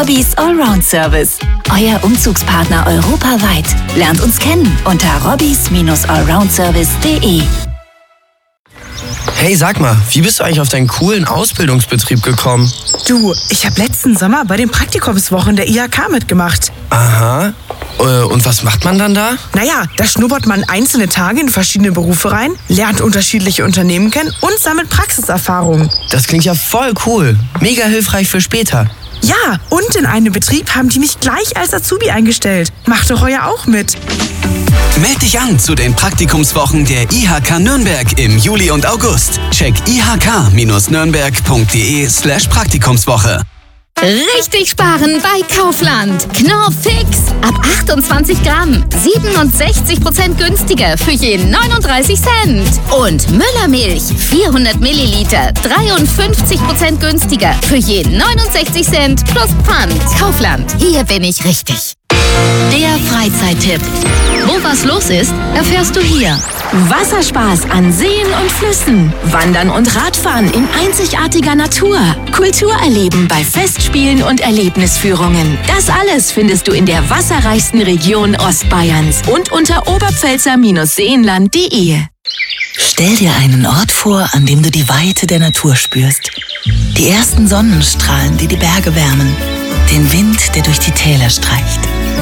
Robbys Allround Service. Euer Umzugspartner europaweit. Lernt uns kennen unter robbys-allroundservice.de. Hey, sag mal, wie bist du eigentlich auf deinen coolen Ausbildungsbetrieb gekommen? Du, ich habe letzten Sommer bei den Praktikumswochen der IHK mitgemacht. Aha. Und was macht man dann da? Naja, da schnuppert man einzelne Tage in verschiedene Berufe rein, lernt unterschiedliche Unternehmen kennen und sammelt Praxiserfahrung. Das klingt ja voll cool. Mega hilfreich für später. Ja, und in einem Betrieb haben die mich gleich als Azubi eingestellt. Macht doch heuer auch mit. Meld dich an zu den Praktikumswochen der IHK Nürnberg im Juli und August. Check ihk-nürnberg.de/Praktikumswoche. Richtig sparen bei Kaufland. Knorr Fix. Ab 28 Gramm. 67% günstiger für je 39 Cent. Und Müllermilch. 400 Milliliter. 53% günstiger für je 69 Cent plus Pfand. Kaufland. Hier bin ich richtig. Der Freizeittipp. Wo was los ist, erfährst du hier. Wasserspaß an Seen und Flüssen. Wandern und Radfahren in einzigartiger Natur. Kultur erleben bei Festspielen und Erlebnisführungen. Das alles findest du in der wasserreichsten Region Ostbayerns und unter oberpfälzer-seenland.de. Stell dir einen Ort vor, an dem du die Weite der Natur spürst. Die ersten Sonnenstrahlen, die die Berge wärmen. Den Wind, der durch die Täler streicht.